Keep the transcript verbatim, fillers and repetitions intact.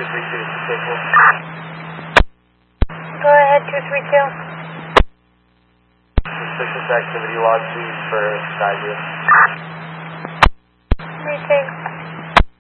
three two to Sable. Go ahead, two three two. Suspicious activity log, please, for Skyview.